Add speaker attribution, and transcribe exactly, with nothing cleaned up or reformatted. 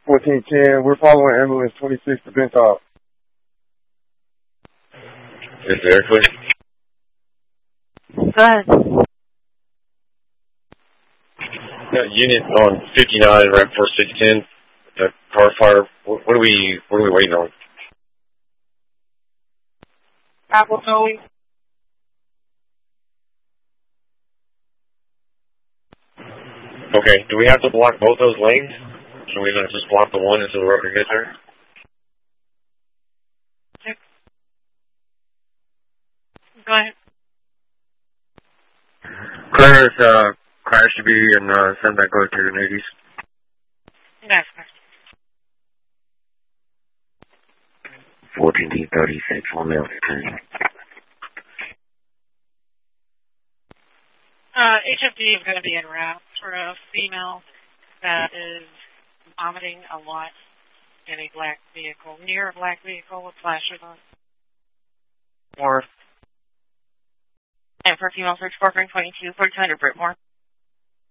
Speaker 1: fourteen ten. We're following ambulance twenty-six to Bentop.
Speaker 2: Is there clear?
Speaker 3: Go ahead.
Speaker 2: Uh, unit on fifty-nine, ramp four six ten. The car fire. What, what are we? What are we waiting on?
Speaker 3: Apple towing.
Speaker 2: Okay. Do we have to block both those lanes? So we're gonna just block the one until the worker gets there?
Speaker 3: Go ahead.
Speaker 4: Claire's uh, crash to be and uh, send that go to the ladies.
Speaker 3: That's correct.
Speaker 4: fourteen D thirty-six on the
Speaker 3: Uh, H F D is going to be en route for a female that is vomiting a lot in a black vehicle, near a black vehicle with flashers on. Or. And for female search, four twenty-two, fourteen hundred Britmore.